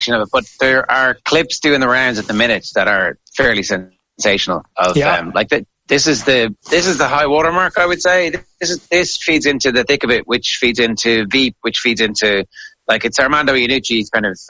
of it, but there are clips doing the rounds at the minute that are fairly sensational. This is the high watermark, I would say. This feeds into the thick of it, which feeds into Veep, which feeds into, like, it's Armando Iannucci's kind of,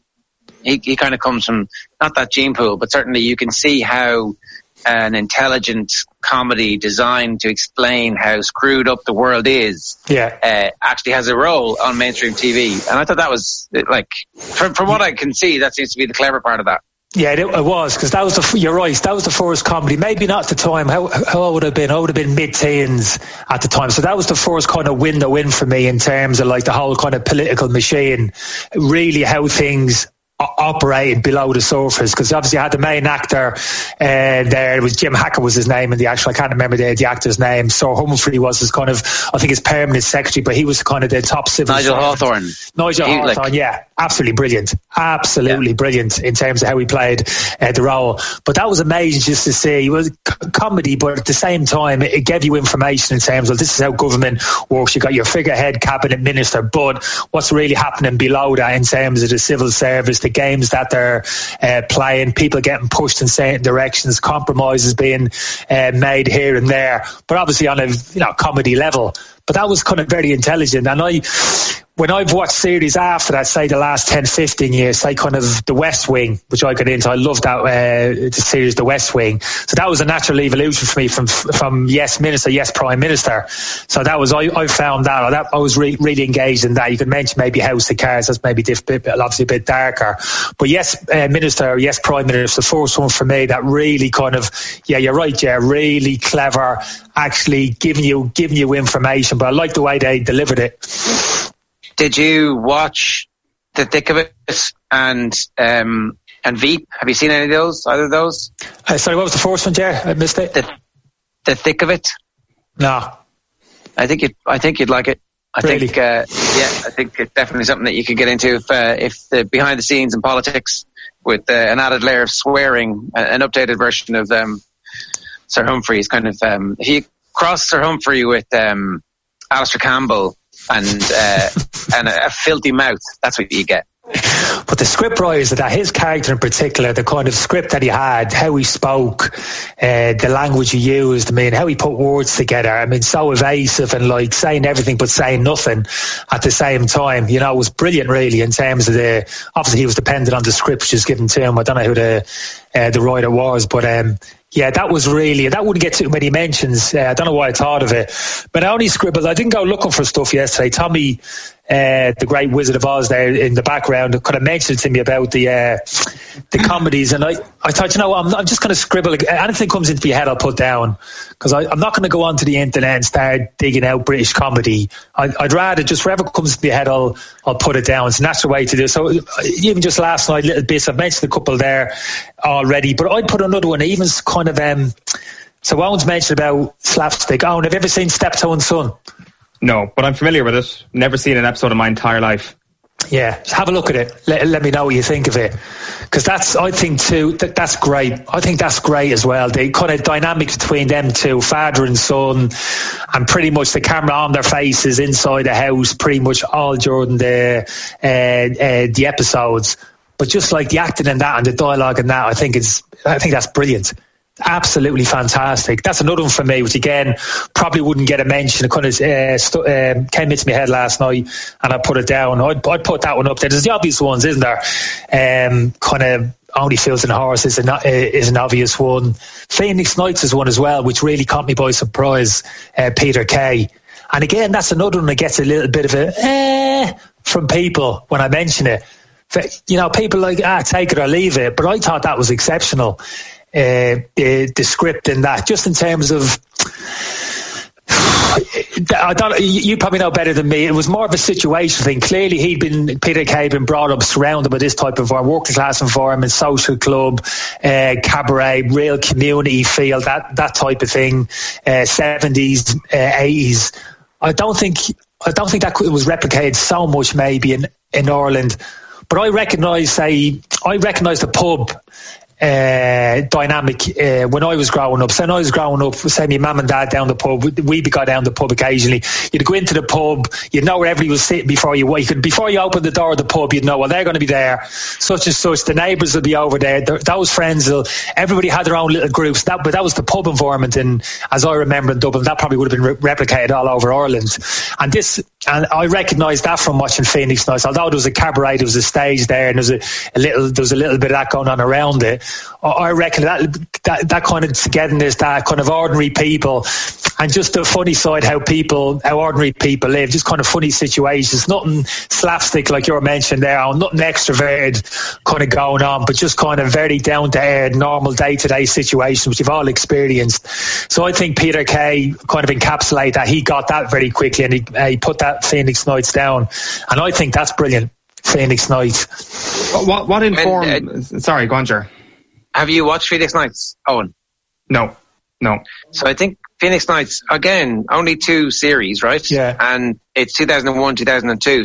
he kind of comes from, not that gene pool, but certainly you can see how an intelligent comedy designed to explain how screwed up the world is, actually has a role on mainstream TV. And I thought that was, like, from what I can see, that seems to be the clever part of that. Yeah, it was, because that was you're right, that was the first comedy, maybe not at the time, how I would have been, mid-teens at the time, so that was the first kind of window in for me in terms of, like, the whole kind of political machine, really how things operated below the surface, because obviously I had the main actor there. It was Jim Hackett was his name in the actual, I can't remember the actor's name. Sir Humphrey was his kind of, I think his permanent secretary, but he was kind of the top civil Nigel Hawthorne, yeah, absolutely brilliant brilliant in terms of how he played the role. But that was amazing just to see. It was comedy, but at the same time it gave you information in terms of this is how government works. You got your figurehead cabinet minister, but what's really happening below that in terms of the civil service, the games that they're playing, people getting pushed in certain directions, compromises being made here and there, but obviously on a comedy level. But that was kind of very intelligent. And when I've watched series after that, say the last 10, 15 years, say kind of The West Wing, which I got into, I loved that the series The West Wing. So that was a natural evolution for me from Yes Minister, Yes Prime Minister. So that was, I found that I was really engaged in that. You could mention maybe House of Cards, that's maybe obviously a bit darker. But Yes Minister, Yes Prime Minister, the first one for me that really kind of, yeah, you're right, yeah, really clever, actually giving you information. But I like the way they delivered it. Did you watch The Thick of It and Veep? Have you seen any of those? Either of those? Sorry, what was the first one, Jer? I missed it. The Thick of It. No. I think you'd like it. I think it's definitely something that you could get into if the behind the scenes in politics with an added layer of swearing, an updated version of Sir Humphrey's kind of. If you cross Sir Humphrey with Alistair Campbell and a filthy mouth, that's what you get. But the script writers, that his character in particular, the kind of script that he had, how he spoke, the language he used, I mean, how he put words together, I mean, so evasive and like saying everything but saying nothing at the same time, you know, it was brilliant really in terms of obviously he was dependent on the script just given to him. I don't know who the writer was, but yeah, that was really, that wouldn't get too many mentions. I don't know why I thought of it. But I only scribbled, I didn't go looking for stuff yesterday. Tommy, the great Wizard of Oz there in the background, could have mentioned to me about the comedies. And I thought, you know what, I'm just going to scribble. Anything comes into my head, I'll put down. Because I'm not going to go onto the internet and start digging out British comedy. I'd rather just whatever comes into my head, I'll put it down. It's a natural way to do it. So even just last night, little bits, I've mentioned a couple there already, but I'd put another one, even kind of, so Owen's mentioned about slapstick. Owen, have you ever seen Steptoe and Son? No, but I'm familiar with it. Never seen an episode in my entire life. Yeah, have a look at it. Let me know what you think of it. Because I think too, that's great. I think that's great as well. The kind of dynamics between them two, father and son, and pretty much the camera on their faces inside the house, pretty much all during the episodes. But just like the acting in that and the dialogue in that, I think that's brilliant. Absolutely fantastic. That's another one for me, which again probably wouldn't get a mention. It kind of came into my head last night, and I put it down. I'd put that one up there. There's the obvious ones, isn't there? Kind of Only Fools and Horses is an obvious one. Phoenix Nights is one as well, which really caught me by surprise. Peter Kay, and again, that's another one that gets a little bit of a from people when I mention it. You know, people like take it or leave it, but I thought that was exceptional. The script in that, just in terms of, I don't. You probably know better than me. It was more of a situation thing. Clearly, Peter Kay had been brought up surrounded by this type of working class environment, social club, cabaret, real community feel, that type of thing. 70s, 80s. I don't think that was replicated so much maybe in Ireland. But I recognise the pub dynamic when I was growing up. So when I was growing up, say my mum and dad down the pub, we'd go down the pub occasionally. You'd go into the pub, you'd know where everybody was sitting before you open the door of the pub, you'd know, well, they're going to be there, such and such, the neighbours will be over there, those friends everybody had their own little groups. But that was the pub environment, and as I remember in Dublin, that probably would have been replicated all over Ireland. And I recognised that from watching Phoenix Nights. Although there was a cabaret, there was a stage there, and there was a little bit of that going on around it. I reckon that kind of togetherness, that kind of ordinary people, and just the funny side, how ordinary people live, just kind of funny situations, nothing slapstick like you were mentioning there, nothing extroverted kind of going on, but just kind of very down to earth, normal day-to-day situations which you've all experienced. So I think Peter Kay kind of encapsulated that. He got that very quickly, and he put that Phoenix Nights down, and I think that's brilliant. Phoenix Nights. What informed? Sorry, go on, Ger. Have you watched Phoenix Nights, Owen? No. So I think Phoenix Nights, again, only 2 series, right? Yeah. And it's 2001, 2002.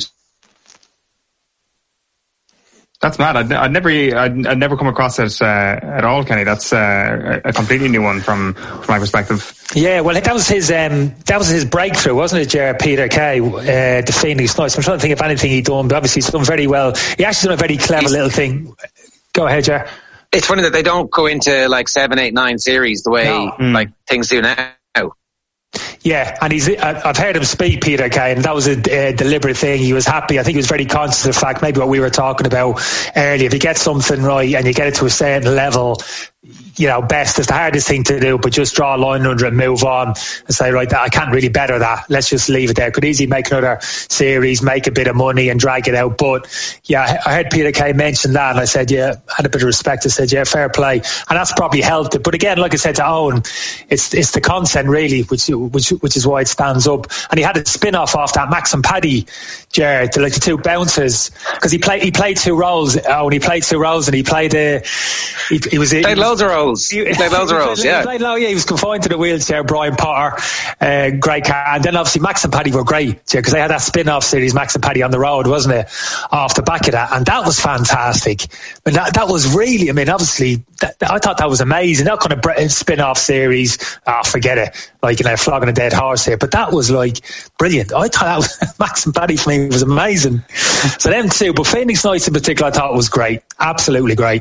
That's mad. I'd never come across it at all, Kenny. That's a completely new one from my perspective. Yeah, well, that was his breakthrough, wasn't it, Jared? Peter Kay, the Phoenix Nights. I'm trying to think of anything he'd done, but obviously he's done very well. He actually done a very clever little thing. Go ahead, Jared. It's funny that they don't go into like 7, 8, 9 series the way like things do now. Yeah, and I've heard him speak, Peter Kay, and that was a deliberate thing. He was happy. I think he was very conscious of the fact, maybe what we were talking about earlier. If you get something right and you get it to a certain level, best is the hardest thing to do, but just draw a line under it and move on and say, right, I can't really better that. Let's just leave it there. Could easily make another series, make a bit of money and drag it out. But yeah, I heard Peter Kay mention that, and I said, yeah, I had a bit of respect. I said, yeah, fair play. And that's probably helped it. But again, like I said to Owen, it's the content really, which is why it stands up. And he had a spin-off off that, Max and Paddy, Jared, the 2 bouncers, because he played 2 roles. Oh, and he played 2 roles, and he played played loads of roles. He played loads of roles, yeah. He was confined to the wheelchair, Brian Potter, great car. And then obviously Max and Paddy were great, because they had that spin-off series, Max and Paddy on the Road, wasn't it, off the back of that. And that was fantastic. I mean, that was really, obviously, I thought that was amazing. That kind of spin-off series, forget it, flogging a dead horse here. But that was brilliant. I thought that was, Max and Paddy for me was amazing. So them 2, but Phoenix Nights in particular I thought was great. Absolutely great.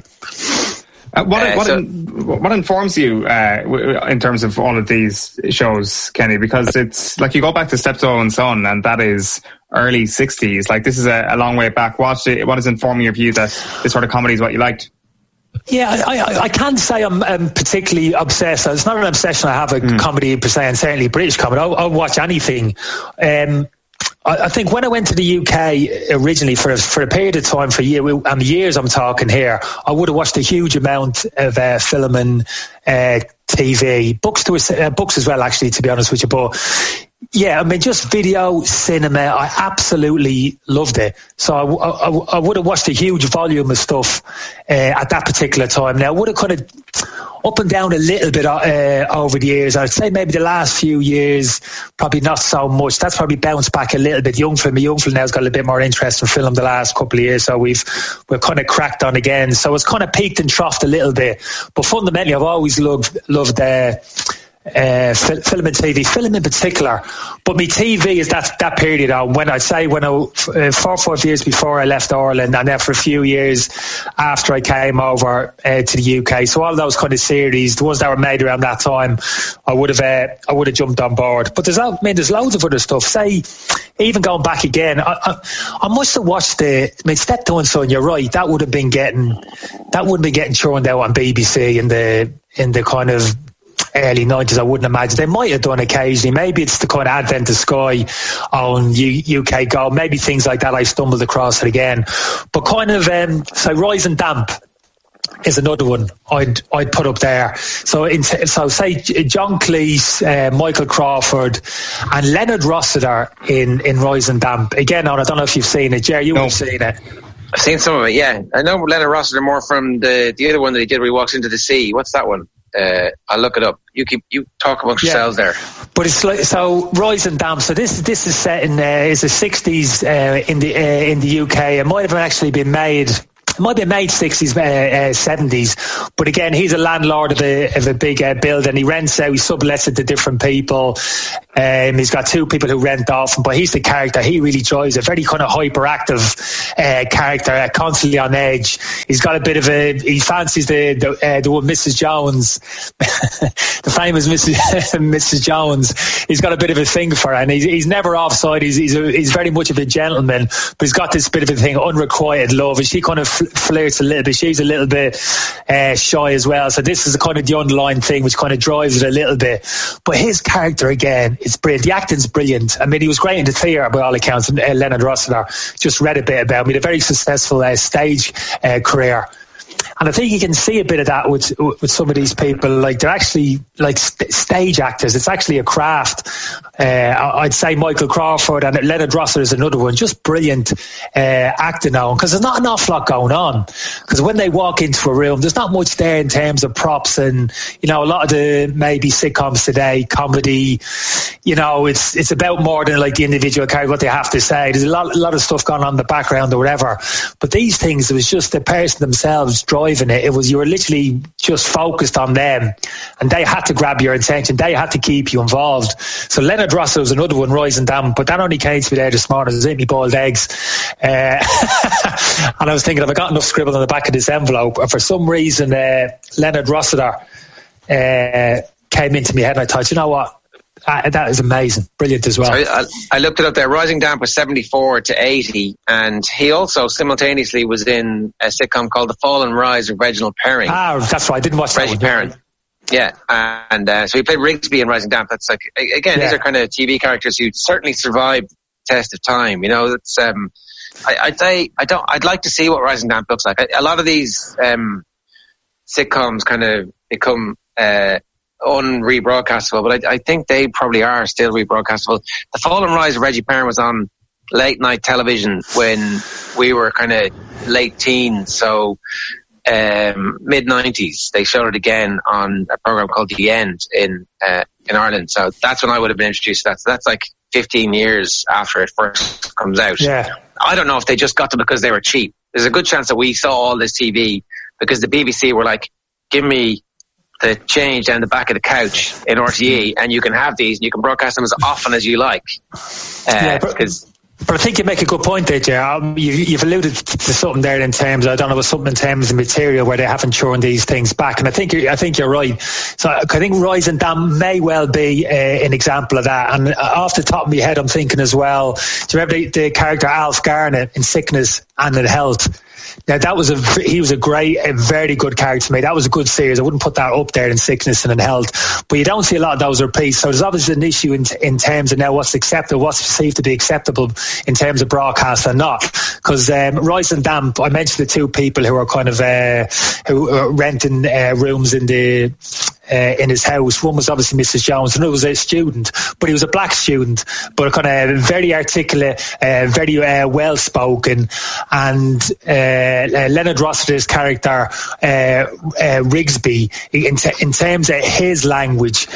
What informs you in terms of all of these shows, Kenny? Because it's like you go back to Steptoe and Son, and that is early 60s. Like, this is a long way back. What is informing your view that this sort of comedy is what you liked? Yeah, I can't say I'm particularly obsessed. It's not an obsession I have with comedy per se, and certainly British comedy. I'll watch anything. I think when I went to the UK originally for a period of time, for years I'm talking here, I would have watched a huge amount of film and TV, books as well, actually, to be honest with you. But yeah, just video, cinema, I absolutely loved it. So I would have watched a huge volume of stuff at that particular time. Now, I would have kind of up and down a little bit over the years. I'd say maybe the last few years, probably not so much. That's probably bounced back a little bit. Young film now has got a little bit more interest in film the last couple of years, so we've kind of cracked on again. So it's kind of peaked and troughed a little bit. But fundamentally, I've always loved film and TV, film in particular. But my TV is that period. When I 4 or 5 years before I left Ireland, and then for a few years after I came over to the UK. So all those kind of series, the ones that were made around that time, I would have jumped on board. But there's loads of other stuff. Say, even going back again, I must have watched Steptoe and Son. You're right. That would have been getting churned out on BBC in the kind of early 90s, I wouldn't imagine. They might have done occasionally. Maybe it's the kind of advent of Sky on UK Go. Maybe things like that. I stumbled across it again. But kind of, so Rise and Damp is another one I'd put up there. So say John Cleese, Michael Crawford, and Leonard Rossiter in Rise and Damp. Again, I don't know if you've seen it. Jerry, would have seen it. I've seen some of it, yeah. I know Leonard Rossiter more from the other one that he did where he walks into the sea. What's that one? I'll look it up. You talk amongst yourselves there. But it's so Rise and Damp. So this is set in is the 60s in the UK. It might have actually been made it might be late 60s, 70s. But again, he's a landlord of a big building. He rents out, he sublets it to different people. He's got two people who rent off him, but he's the character. He really drives a very kind of hyperactive character, constantly on edge. He's got a bit of he fancies the one Mrs. Jones, the famous Mrs. Jones. He's got a bit of a thing for her, and he's never offside. He's very much of a gentleman, but he's got this bit of a thing, unrequited love, and she kind of flirts a little bit. She's a little bit shy as well. So this is kind of the underlying thing which kind of drives it a little bit. But his character, again, it's brilliant. The acting's brilliant. I mean, he was great in the theatre by all accounts. Leonard Rossiter, just read a bit about him. He had a very successful stage career. And I think you can see a bit of that with some of these people. Like, they're actually like stage actors. It's actually a craft. I'd say Michael Crawford and Leonard Rossiter is another one. Just brilliant acting now, because there's not an awful lot going on. Because when they walk into a room, there's not much there in terms of props and, you know, a lot of the maybe sitcoms today, comedy, you know, it's about more than like the individual character, what they have to say. There's a lot of stuff going on in the background or whatever. But these things, it was just the person themselves driving it. You were literally just focused on them, and they had to grab your attention. They had to keep you involved. So Leonard Rossiter was another one, Rising Damp, but that only came to me there this morning. I was eating me boiled eggs. And I was thinking, have I got enough scribbled on the back of this envelope? And for some reason, Leonard Rossiter came into my head, and I thought, you know what? That is amazing. Brilliant as well. So I looked it up there. Rising Damp was 74 to 80, and he also simultaneously was in a sitcom called The Fall and Rise of Reginald Perrin. That's right. I didn't watch that Reggie Perrin. Yeah, and so he played Rigsby in Rising Damp. That's like, again, these are kind of TV characters who certainly survived the test of time. You know, it's I'd like to see what Rising Damp looks like. A lot of these sitcoms kind of become unrebroadcastable, but I think they probably are still rebroadcastable. The Fall and Rise of Reggie Perrin was on late night television when we were kind of late teens, so mid 90s. They showed it again on a program called The End in Ireland. So that's when I would have been introduced to that. So that's like 15 years after it first comes out. Yeah. I don't know if they just got them because they were cheap. There's a good chance that we saw all this TV because the BBC were like, give me the change down the back of the couch in RTE, and you can have these and you can broadcast them as often as you like. But I think you make a good point there, Ger. You've alluded to something there in terms, I don't know, it was something in terms of material where they haven't churned these things back, and I think you're right. So I think Rising Damp may well be an example of that. And off the top of my head, I'm thinking as well, do you remember the character Alf Garnett in Sickness and in Health? Now he was a very good character to me. That was a good series. I wouldn't put that up there in Sickness and in Health, but you don't see a lot of those repeats. So there's obviously an issue in terms of now what's acceptable, what's perceived to be acceptable in terms of broadcast and not. Because Rising Damp, I mentioned the two people who are kind of who are renting rooms in his house. One was obviously Mrs. Jones, and another was a student, but he was a black student, but kind of very articulate, very well spoken, and Leonard Rossiter's character Rigsby, in terms of his language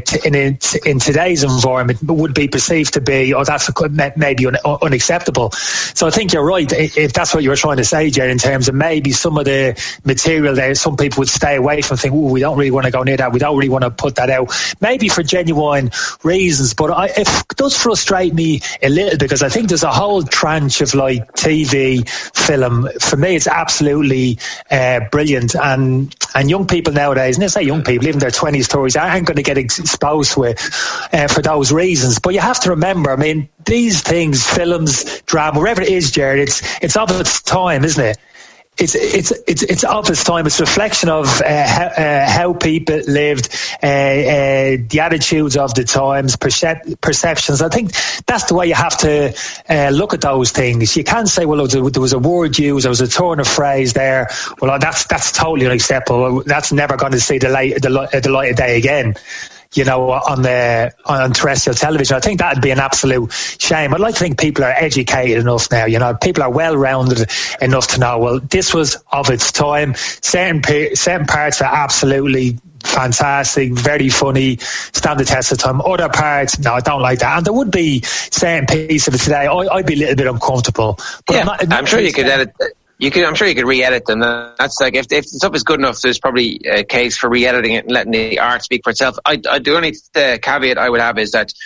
in today's environment, would be perceived to be, that's maybe unacceptable. So I think you're right if that's what you were trying to say, Jerry, in terms of maybe some of the material there, some people would stay away from, think, we don't really want to go near that, we don't really want to put that out, maybe for genuine reasons. But it does frustrate me a little, because I think there's a whole tranche of like TV film. For me, it's absolutely brilliant, and young people nowadays, and I say young people, even their 20s, 30s, aren't going to get exposed to it for those reasons. But you have to remember, I mean, these things, films, drama, wherever it is, Jared, it's of its time, isn't it? It's of its time. It's a reflection of how people lived, the attitudes of the times, perceptions. I think that's the way you have to look at those things. You can't say, well, there was a word used, there was a turn of phrase there. Well, that's totally unacceptable. That's never going to see the light of day again, you know, on terrestrial television. I think that'd be an absolute shame. I'd like to think people are educated enough now, you know, people are well-rounded enough to know, well, this was of its time. Certain parts are absolutely fantastic, very funny, stand the test of time. Other parts, no, I don't like that. And there would be certain pieces of it today, I'd be a little bit uncomfortable. But yeah, I'm sure you could edit. I'm sure you could re-edit them. That's like, if the stuff is good enough, there's probably a case for re-editing it and letting the art speak for itself. The only caveat I would have is that,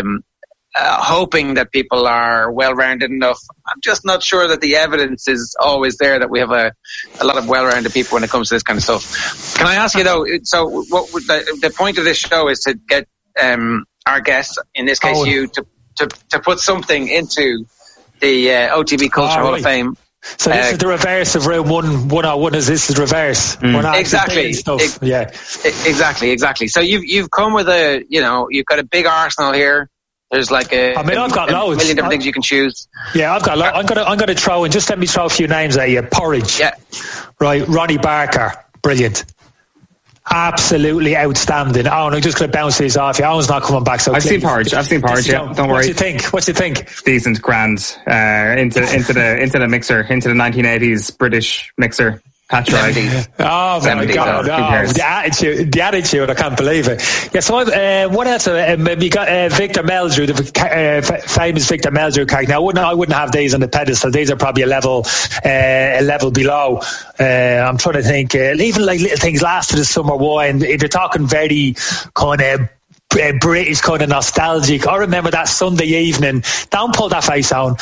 hoping that people are well-rounded enough. I'm just not sure that the evidence is always there that we have a lot of well-rounded people when it comes to this kind of stuff. Can I ask you though, so what would the point of this show is to get, our guests, in this case you, to put something into the OTB Culture Hall of Fame. So this is the reverse of room 101. Is this the reverse? Exactly. Exactly. So you've come with you've got a big arsenal here. There's like I've got loads. Million different things you can choose. Yeah, I've got. I'm gonna throw in. Just let me throw a few names at you. Porridge. Yeah. Right. Ronnie Barker. Brilliant. Absolutely outstanding. Oh, I'm just going to bounce these off you. Owen's not coming back. So I've seen Porridge. Yeah, don't worry. What do you think? Decent, grand. Into the mixer, into the 1980s British mixer. That's right. Oh my God! The attitude! I can't believe it. Yeah. So what else? We got Victor Meldrew, the famous Victor Meldrew character. Now, I wouldn't have these on the pedestal. These are probably a level below. I'm trying to think. Even like little things, Last of the Summer Wine. If you're talking very kind of British kind of nostalgic. I remember that Sunday evening. Don't pull that face on.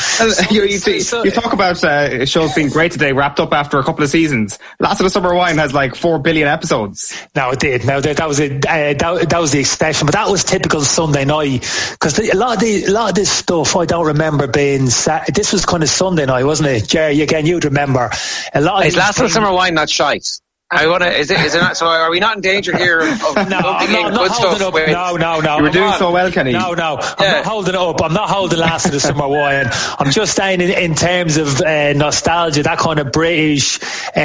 You talk about shows being great today, wrapped up after a couple of seasons. Last of the Summer Wine has like 4 billion episodes. No, it did. No, that was that was the exception, but that was typical Sunday night because a lot of this stuff I don't remember being. This was kind of Sunday night, wasn't it, Jerry? Again, you'd remember a lot. Of Is Last of the Summer Wine not shite? Is it not? So are we not in danger here of good stuff? No. You were doing so well, Kenny. No. I'm not holding it up. I'm not holding Last of the Summer Wine. I'm just saying in terms of nostalgia, that kind of British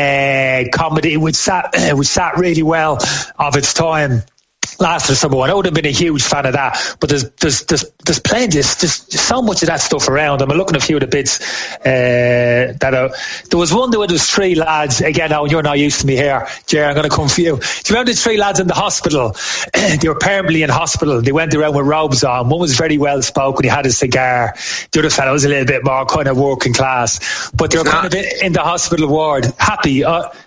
comedy which sat really well of its time. Last of the Summer Wine. I would have been a huge fan of that, but there's plenty, just so much of that stuff around. I'm looking at a few of the bits there was one where there was 3 lads. Again, now you're not used to me here, Jerry. I'm going to come for you. Do you remember the 3 lads in the hospital? They were permanently in hospital. They went around with robes on. One was very well spoken. He had a cigar. The other fellow was a little bit more kind of working class, but they were kind of in the hospital ward. Happy.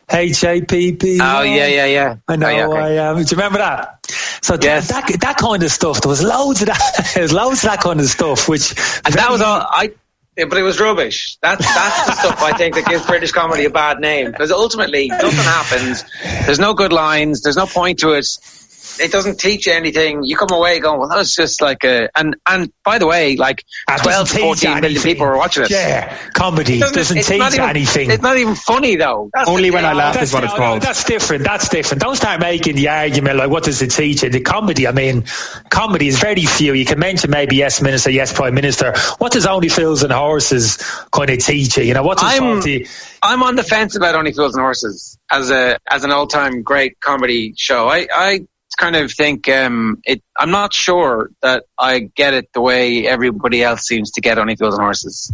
HAPP. Oh yeah. I know. Oh, yeah, okay. I am. Do you remember that? So yes. that kind of stuff. There was loads of that. There was loads of that kind of stuff. That was all. But it was rubbish. That's the stuff I think that gives British comedy a bad name, because ultimately nothing happens. There's no good lines. There's no point to it. It doesn't teach you anything. You come away going, well, that was just like and by the way, like 12 to 14 million people were watching it. Yeah, comedy doesn't teach anything. It's not even funny though. Only when I laugh is what it's called. That's different. Don't start making the argument like, what does it teach you? The comedy, I mean, comedy is very few. You can mention maybe Yes Minister, Yes Prime Minister. What does Only Fools and Horses kind of teach you? You know, what does I'm on the fence about Only Fools and Horses as an all-time great comedy show. I kind of think I'm not sure that I get it the way everybody else seems to get Only Fools and Horses.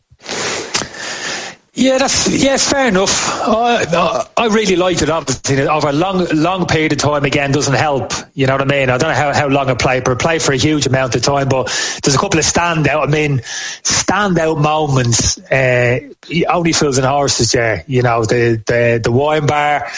Yeah, it's fair enough. I really liked it. Obviously, over a long period of time, again, doesn't help. You know what I mean? I don't know how long I played, but I played for a huge amount of time. But there's a couple of standout moments. Only Fools and Horses, yeah. You know, the wine bar,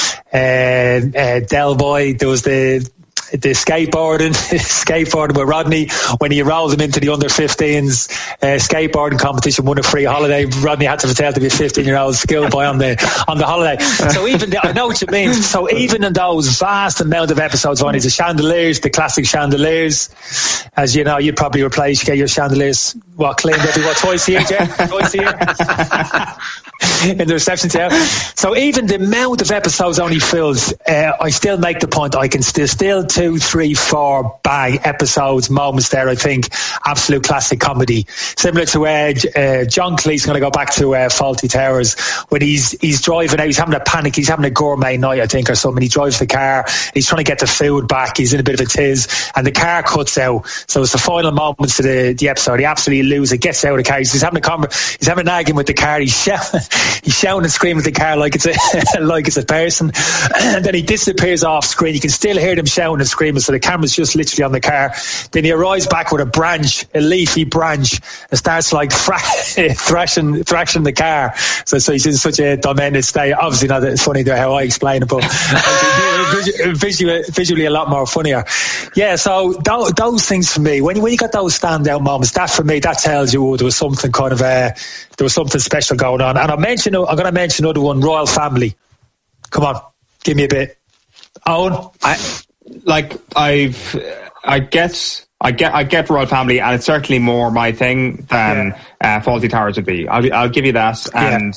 Del Boy. There was the skateboarding with Rodney when he rolled him into the under-15s skateboarding competition, won a free holiday. Rodney had to pretend to be a 15-year-old schoolboy on the holiday. So I know what you mean. So even in those vast amount of episodes, on the chandeliers, the classic chandeliers, as you know, you'd probably get your chandeliers cleaned twice a year, Jeff? Twice a year? In the reception chair. So even the amount of episodes Only Fools, I still make the point, I can still 2, 3, 4 bang episodes, moments there, I think, absolute classic comedy. Similar to John Cleese, going to go back to Fawlty Towers, when he's driving out, he's having a panic, he's having a gourmet night, I think, or something. He drives the car, he's trying to get the food back, he's in a bit of a tiz, and the car cuts out. So it's the final moments of the episode. He absolutely loses it, gets out of the car, he's having an argument with the car, he's He's shouting and screaming at the car like it's a person, and then he disappears off screen. You can still hear them shouting and screaming, so the camera's just literally on the car. Then he arrives back with a leafy branch, and starts like thrashing the car. So he's in such a tormented state. Obviously not as funny how I explain it, but visually a lot more funnier. Yeah, so those things for me, when you got those standout moments, that for me, that tells you there was something special going on. And I'm going to mention another one, Royal Family. Come on, give me a bit. Owen? I get Royal Family, and it's certainly more my thing than Fawlty Towers would be. I'll give you that. And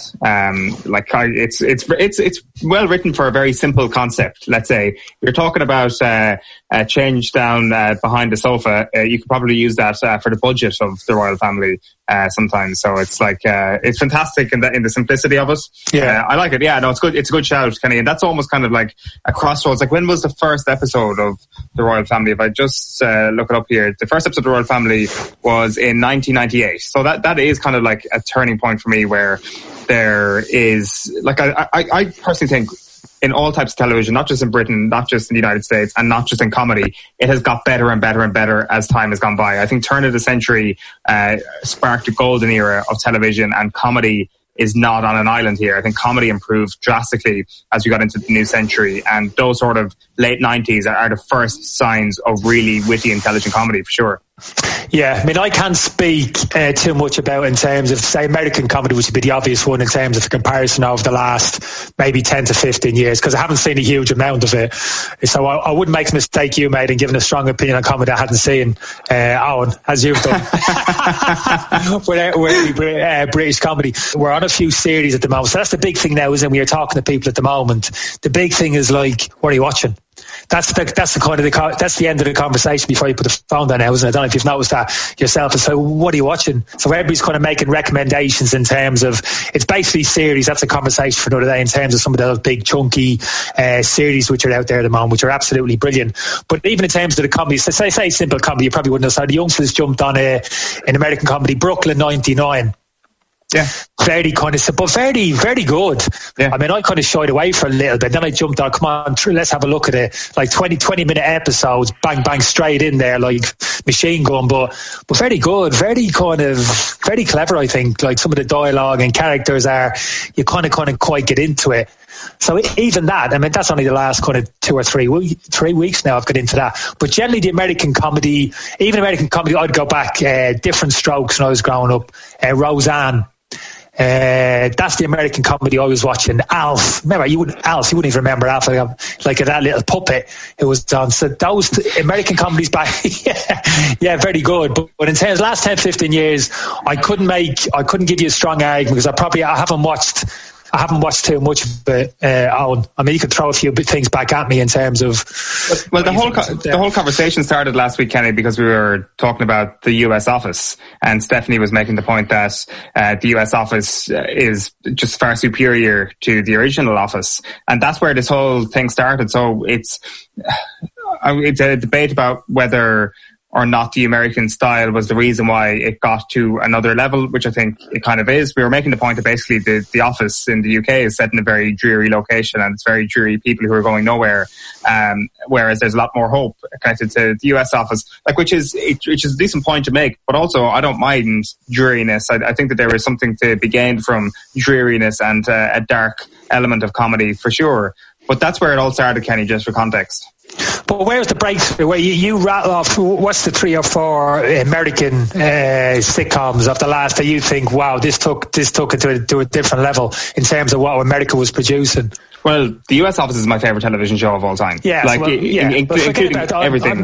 it's well written for a very simple concept. Let's say you're talking about a change down behind the sofa. You could probably use that for the budget of the Royal Family sometimes. So it's it's fantastic in the simplicity of it. Yeah, I like it. Yeah, no, it's good. It's a good shout, Kenny. And that's almost kind of like a crossroads. Like, when was the first episode of the Royal Family? If I just look it up here, the first episode of the Royal Family was in 1998. So that is kind of like a turning point for me, where there is I personally think in all types of television, not just in Britain, not just in the United States, and not just in comedy, it has got better and better and better as time has gone by. I think turn of the century sparked a golden era of television, and comedy is not on an island here. I think comedy improved drastically as we got into the new century, and those sort of late 90s are the first signs of really witty, intelligent comedy, for sure. Yeah, I mean, I can't speak too much about in terms of, say, American comedy, which would be the obvious one in terms of a comparison over the last maybe 10 to 15 years, because I haven't seen a huge amount of it. So I wouldn't make the mistake you made in giving a strong opinion on comedy I hadn't seen, Owen, as you've done. with British comedy. We're on a few series at the moment. So that's the big thing now, isn't it? We are talking to people at the moment. The big thing is, like, what are you watching? That's the end of the conversation before you put the phone down now, isn't it? I don't know if you've noticed that yourself. And so what are you watching? So everybody's kind of making recommendations in terms of, it's basically series. That's a conversation for another day in terms of some of those big chunky series which are out there at the moment, which are absolutely brilliant. But even in terms of the comedy, so say simple comedy, you probably wouldn't have. So the youngsters jumped on an American comedy, Brooklyn 99. Yeah. Very kind of, but very, very good. Yeah. I mean, I kind of shied away for a little bit. Then I jumped on, come on, let's have a look at it. Like 20-minute episodes, bang, bang, straight in there, like machine gun, but very good, very kind of, very clever, I think. Like some of the dialogue and characters you kind of quite get into it. So even that, I mean, that's only the last kind of 2 or 3 weeks now I've got into that. But generally the American comedy, I'd go back, different strokes when I was growing up. Roseanne. That's the American comedy I was watching. Alf. Remember, you wouldn't even remember Alf, like that little puppet who was on. So those American comedies back, yeah, very good. But in terms of the last 10, 15 years, I couldn't give you a strong argument, because I haven't watched too much of it. I mean, you could throw a few things back at me in terms of. Well, the whole conversation started last week, Kenny, because we were talking about the US office, and Stephanie was making the point that the US office is just far superior to the original office, and that's where this whole thing started. So it's a debate about whether or not the American style was the reason why it got to another level, which I think it kind of is. We were making the point that basically the office in the UK is set in a very dreary location, and it's very dreary people who are going nowhere, whereas there's a lot more hope connected to the US office, which is a decent point to make. But also, I don't mind dreariness. I think that there is something to be gained from dreariness and a dark element of comedy for sure. But that's where it all started, Kenny, just for context. But where's the breakthrough? Where you rattle off, what's the 3 or 4 American sitcoms of the last that you think, wow, this took it to a different level in terms of what America was producing? Well, the US Office is my favourite television show of all time. Yeah, including everything.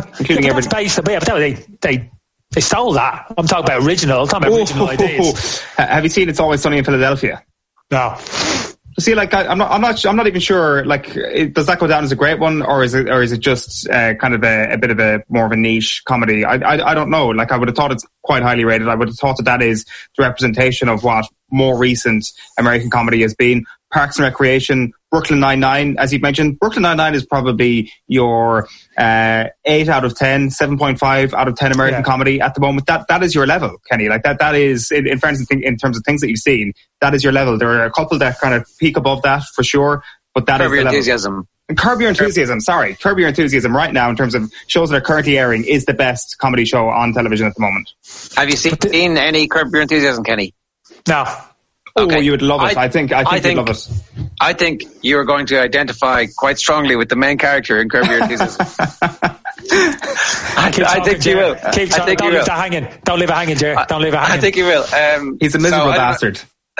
They stole that. I'm talking about original. Ideas. Have you seen It's Always Sunny in Philadelphia? No. See, I'm not even sure. Does that go down as a great one, or is it just kind of a bit of a more of a niche comedy? I don't know. I would have thought it's quite highly rated. I would have thought that is the representation of what more recent American comedy has been. Parks and Recreation Brooklyn Nine-Nine, as you've mentioned. Brooklyn Nine-Nine is probably your 8 out of 10, 7.5 out of 10 American comedy at the moment. That is your level, Kenny. Like that is, in terms of things that you've seen, that is your level. There are a couple that kind of peak above that for sure, but that is the level. Enthusiasm. And Curb Your Enthusiasm, Curb Your Enthusiasm right now in terms of shows that are currently airing is the best comedy show on television at the moment. Have you seen any Curb Your Enthusiasm, Kenny? No. Okay. Oh, you would love it. I think you'd love it. I think you are going to identify quite strongly with the main character in Curb Your Enthusiasm. I think you will. Keep talking. Don't leave that hanging. Don't leave it hanging, Jerry. Don't leave it hanging. I think you will. He's a miserable bastard.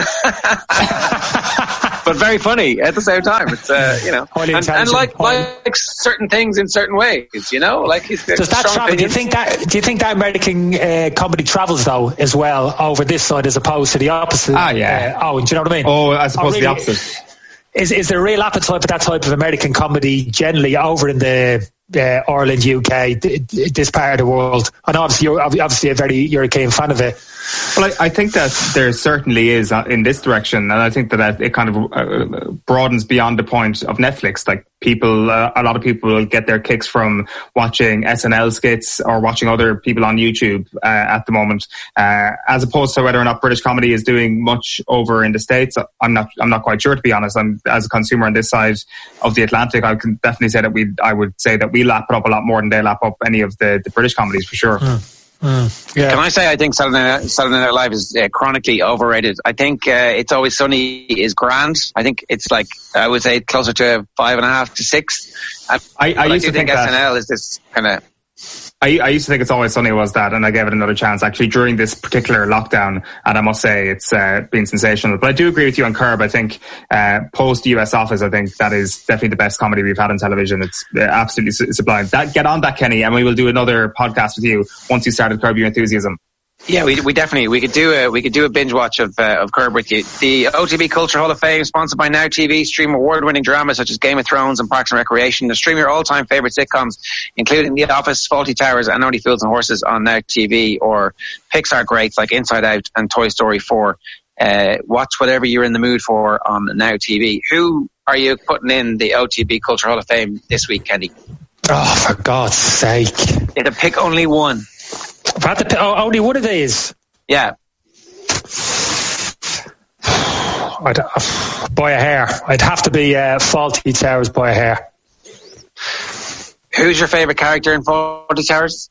But very funny at the same time. It's and like certain things in certain ways. You know, like he's does that travel? Do you think that American comedy travels though as well over this side as opposed to the opposite? Ah, yeah. Do you know what I mean? Oh, as opposed to the opposite. Is there a real appetite for that type of American comedy generally over in the Ireland, UK, this part of the world? And obviously you're a keen fan of it. Well, I think that there certainly is in this direction, and I think that it kind of broadens beyond the point of Netflix. Like a lot of people will get their kicks from watching SNL skits or watching other people on YouTube at the moment, as opposed to whether or not British comedy is doing much over in the States. I'm not quite sure, to be honest. As a consumer on this side of the Atlantic, I can definitely say that I would say that we lap it up a lot more than they lap up any of the British comedies for sure. Yeah. Can I say I think Saturday Night Live is chronically overrated. I think It's Always Sunny is grand. I think it's like, I would say closer to 5.5 to 6. I used to think SNL is this kind of... I used to think It's Always Sunny was that, and I gave it another chance actually during this particular lockdown, and I must say it's been sensational. But I do agree with you on Curb. I think post US Office, I think that is definitely the best comedy we've had on television. It's absolutely sublime. Get on that, Kenny, and we will do another podcast with you once you started Curb Your Enthusiasm. Yeah, we definitely we could do a binge watch of Curb with you. The OTB Culture Hall of Fame, sponsored by Now TV, stream award-winning dramas such as Game of Thrones and Parks and Recreation. To stream your all-time favorite sitcoms, including The Office, Fawlty Towers, and Only Fools and Horses on Now TV, or Pixar greats like Inside Out and Toy Story 4. Watch whatever you're in the mood for on Now TV. Who are you putting in the OTB Culture Hall of Fame this week, Kenny? Oh, for God's sake! You have to pick only one. Only one of these? Yeah. By a hair. I'd have to be Fawlty Towers by a hair. Who's your favourite character in Fawlty Towers?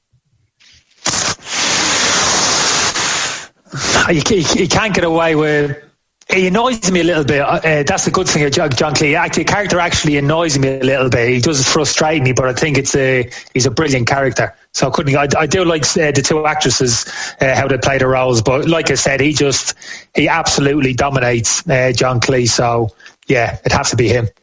You can't get away with... He annoys me a little bit. That's the good thing of John Cleese. The character actually annoys me a little bit. He does frustrate me, but I think he's a brilliant character. So I do like the two actresses, how they play their roles. But like I said, he absolutely dominates John Cleese. So yeah, it'd have to be him.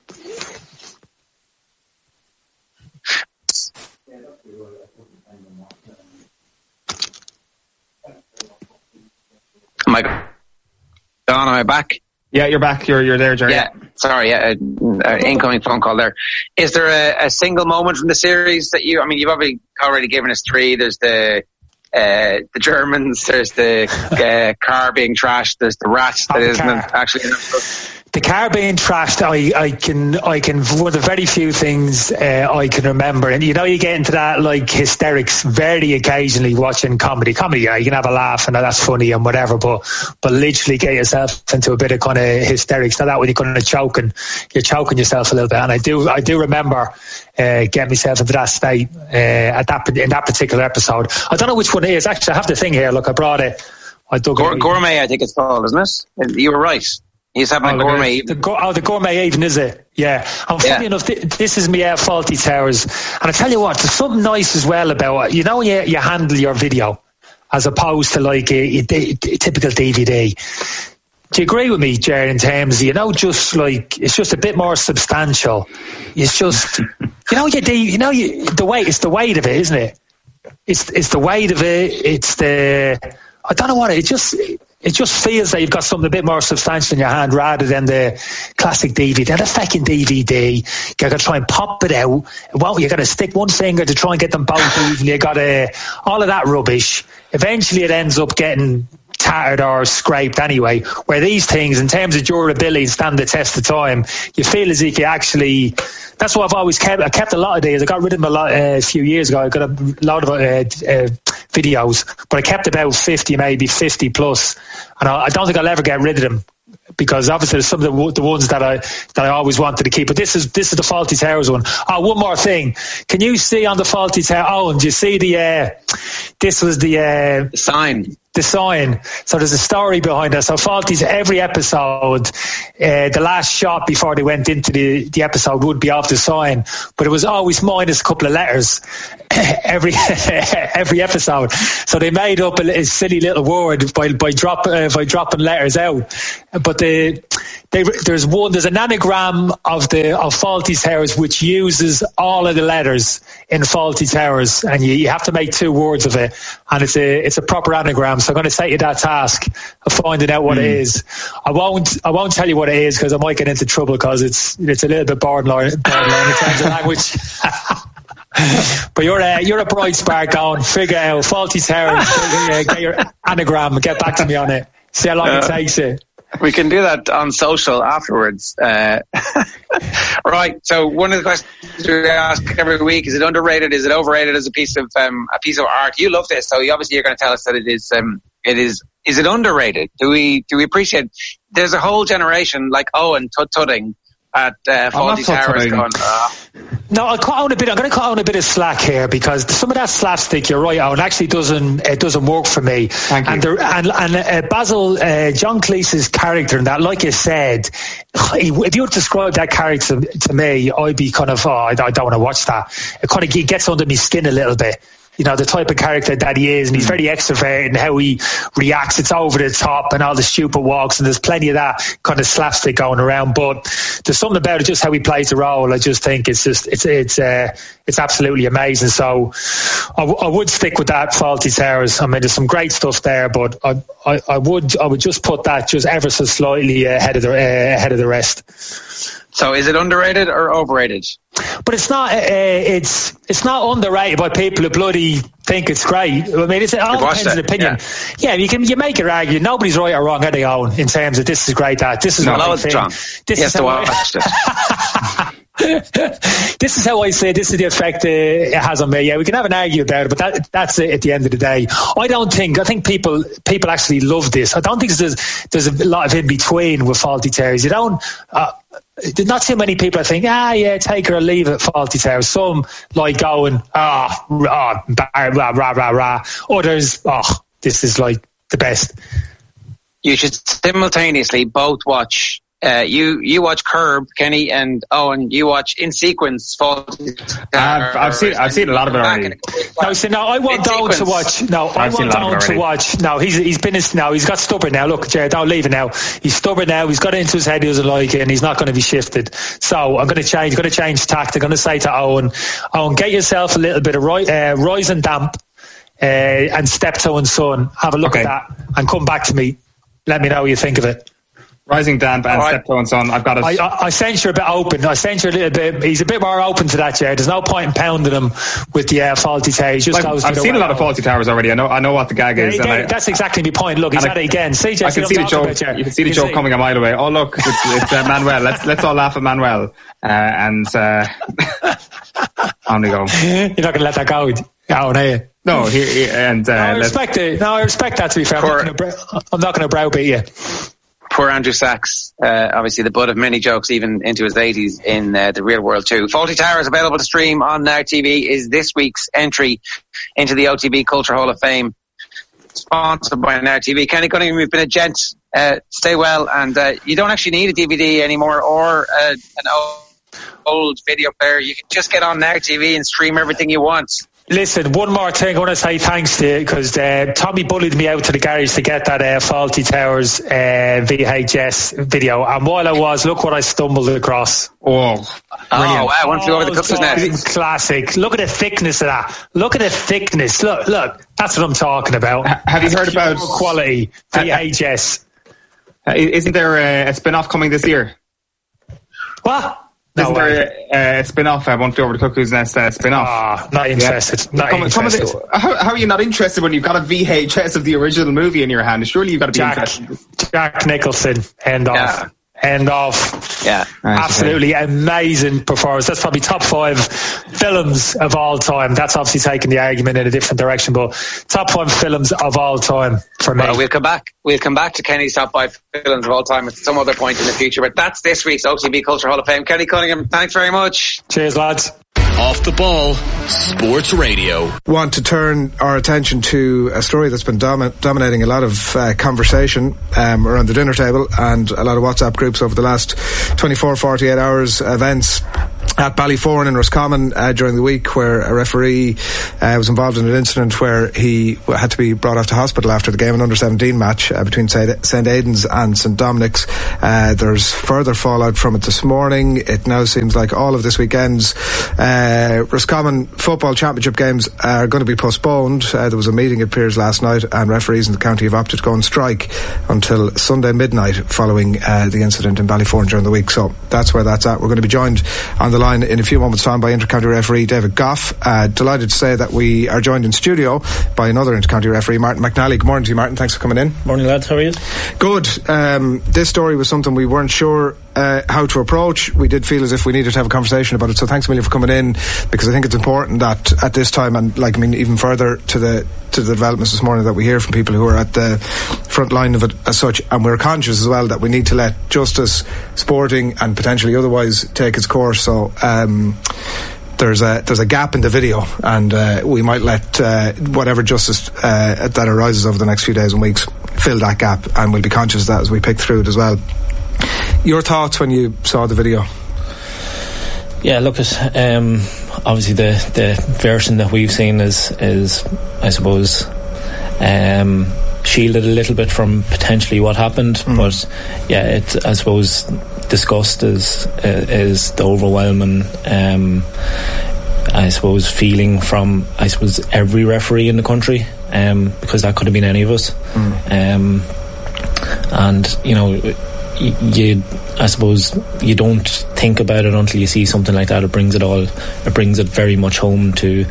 Am I back? Yeah, you're back. You're there, Jerry. Yeah, sorry. Yeah, incoming phone call there. Is there a single moment from the series that you've already given us 3. There's the Germans. There's the car being trashed. There's the rat that isn't actually in it. The car being trashed, I can one of the very few things I can remember. And you get into that like hysterics very occasionally watching comedy. Yeah, you can have a laugh and that's funny and whatever, but literally get yourself into a bit of kind of hysterics. Not that when you're kind of you're choking yourself a little bit. And I do remember getting myself into that state in that particular episode. I don't know which one it is. Actually, I have the thing here. Look, I brought it. I dug it. Gourmet, I think it's called, isn't it? You were right. He's having a gourmet evening. The gourmet evening, is it? Yeah. And funny enough, this is me Fawlty Towers. And I tell you what, there's something nice as well about it. When you handle your video as opposed to like a typical DVD. Do you agree with me, Jerry, in terms of, just like, it's just a bit more substantial. It's just, the weight, it's the weight of it, isn't it? It's the weight of it. It's I don't know what it just feels like you've got something a bit more substantial in your hand rather than the classic DVD. And the fucking DVD, you're going to try and pop it out. Well, you're going to stick one finger to try and get them both even. You got all of that rubbish. Eventually it ends up getting tattered or scraped anyway. Where these things, in terms of durability, stand the test of time. You feel as if you actually. That's what I've always kept. I kept a lot of these. I got rid of them a few years ago. I got a lot of videos, but I kept about 50, maybe 50 plus, and I don't think I'll ever get rid of them. Because obviously there's some of the ones that I always wanted to keep, but this is the Fawlty Towers one. Oh, one more thing. Can you see on the Fawlty Tower? Oh, and do you see this was the sign. The sign. So there's a story behind that. So Fawlty's every episode, the last shot before they went into the episode would be off the sign, but it was always minus a couple of letters every episode. So they made up a silly little word by dropping letters out. But there's an anagram of Fawlty Towers which uses all of the letters in Fawlty Towers, and you have to make 2 words of it, and it's a proper anagram. So I'm going to take you that task of finding out what it is. I won't tell you what it is because I might get into trouble because it's a little bit borderline in terms of language. But you're a bright spark going. Figure out Fawlty Towers. Get your anagram and get back to me on it. See how long it takes you. We can do that on social afterwards. Right. So one of the questions we ask every week: is it underrated? Is it overrated as a piece of art? You love this, so obviously you're going to tell us that it is. Is it underrated? Do we appreciate? There's a whole generation like Owen tut-tutting at Fawlty Towers going. No, I'm going to cut on a bit of slack here because some of that slapstick, you're right, Owen, actually doesn't work for me. Thank you. And Basil, John Cleese's character in that, like you said, if you were to describe that character to me, I'd be kind of, I don't want to watch that. It gets under my skin a little bit. You know, the type of character that he is, and he's very extroverted and how he reacts. It's over the top and all the stupid walks, and there's plenty of that kind of slapstick going around. But there's something about it, just how he plays the role. I just think it's absolutely amazing. So I would stick with that Fawlty Towers. I mean, there's some great stuff there, but I would just put that just ever so slightly ahead of the rest. So is it underrated or overrated? But it's not. It's not underrated by people who bloody think it's great. I mean, it all depends on opinion. Yeah, you make your argument. Nobody's right or wrong, are they, Owen, in terms of this is great. This is what I think. This is how this is how I say. This is the effect it has on me. Yeah, we can have an argument about it, but that's it at the end of the day. I think people actually love this. I don't think there's a lot of in between with Fawlty Towers. You don't. There's not too many people that think, take her or leave it, Fawlty Towers. Some like going, rah, rah, rah, rah. Others, this is like the best. You should simultaneously both watch. You watch Curb, Kenny, and Owen. You watch in sequence. Fawlty Towers. I've seen a lot of it already. I want Owen to watch. No, I want Owen to watch. No, he's got stubborn now. Look, Jared, don't leave it now. He's stubborn now. He's got it into his head. He doesn't like it, and he's not going to be shifted. So I'm going to change. Going to change tact. I'm going to say to Owen, get yourself a little bit of Rise and Damp, and Steptoe and Son. Have a look at that, and come back to me. Let me know what you think of it. Rising Damp and Steptoe and Son. I've got it. I sense you're a bit open. I sense you're a little bit. He's a bit more open to that, Jared. There's no point in pounding him with the Fawlty Towers. I've seen a lot of Fawlty Towers already. I know what the gag is. That's exactly my point. Look, he's at it again. See, Jesse, I can see the joke. You can see the joke coming a mile away. Oh look, it's Manuel. Let's all laugh at Manuel. On we go. You're not going to let that go, are you? No, I respect it. No, I respect that. To be fair, I'm not going to browbeat you. Poor Andrew Sachs, obviously the butt of many jokes, even into his 80s in the real world too. Fawlty Towers, available to stream on Now TV, is this week's entry into the OTB Culture Hall of Fame, sponsored by Now TV. Kenny Cunningham, you've been a gent. Stay well, and you don't actually need a DVD anymore or an old video player. You can just get on Now TV and stream everything you want. Listen, one more thing I want to say thanks to you, because Tommy bullied me out to the garage to get that Fawlty Towers VHS video, and while I was, look what I stumbled across. Brilliant. Wow, one flew over the cuckoo's nest. Classic. Look at the thickness of that. Look at the thickness. Look, that's what I'm talking about. Have you heard about quality VHS? Isn't there a spin-off coming this year? What? Isn't there a spin-off? I won't be over the Cuckoo's Nest spin-off. Not interested. How are you not interested when you've got a VHS of the original movie in your hand? Surely you've got to be interested. Jack Nicholson, end off. Yeah, absolutely amazing performance. That's probably top 5 films of all time. That's obviously taking the argument in a different direction, but top 5 films of all time for me. Well, we'll come back to Kenny's top 5 films of all time at some other point in the future, but that's this week's OTB Culture Hall of Fame. Kenny Cunningham, thanks very much. Cheers, lads. Off the Ball Sports Radio. Want to turn our attention to a story that's been dominating a lot of conversation around the dinner table and a lot of WhatsApp groups over the last 24-48 hours. Events at Ballyforan in Roscommon during the week, where a referee was involved in an incident where he had to be brought off to hospital after the game, an under-17 match between St Aidan's and St Dominic's. There's further fallout from it this morning. It now seems like all of this weekend's Roscommon Football Championship games are going to be postponed. There was a meeting at Piers last night, and referees in the county have opted to go on strike until Sunday midnight following the incident in Ballyforan during the week. So that's where that's at. We're going to be joined on the line in a few moments' time by inter-county referee David Goff. Delighted to say that we are joined in studio by another inter-county referee, Martin McNally. Good morning to you, Martin. Thanks for coming in. Morning, lads. How are you? Good. This story was something we weren't sure how to approach. We did feel as if we needed to have a conversation about it, so thanks a million for coming in, because I think it's important that at this time, and even further to the developments this morning, that we hear from people who are at the front line of it as such, and we're conscious as well that we need to let justice, sporting and potentially otherwise, take its course. So there's a gap in the video, and we might let whatever justice that arises over the next few days and weeks fill that gap, and we'll be conscious of that as we pick through it as well. Your thoughts when you saw the video? Yeah, look, obviously the version that we've seen is I suppose shielded a little bit from potentially what happened, but yeah, it, I suppose, disgust is the overwhelming I suppose feeling from every referee in the country, because that could have been any of us, and I suppose you don't think about it until you see something like that. It brings it very much home to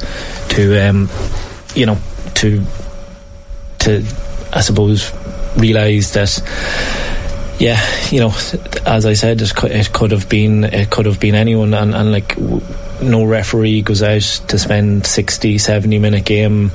I suppose realise that, as I said, it could have been anyone, and like no referee goes out to spend 60-70 minute game